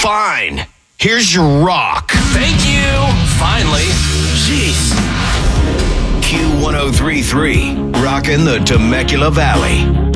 Fine. Here's your rock. Thank you. Finally. Jeez. Q1033, rockin' the Temecula Valley.